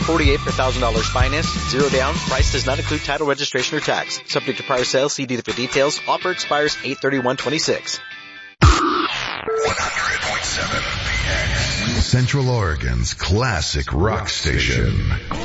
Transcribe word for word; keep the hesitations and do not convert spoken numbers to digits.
forty-eight for one thousand dollars finance, zero down. Price does not include title registration or tax. Subject to prior sale. See dealer for details. Offer expires eight thirty-one twenty-six. one hundred point seven Central Oregon's classic rock station.